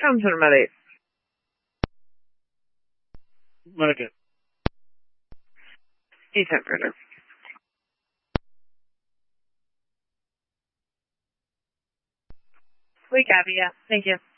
confirmaré. Marca. Interpreter. We copy, yeah. Thank you.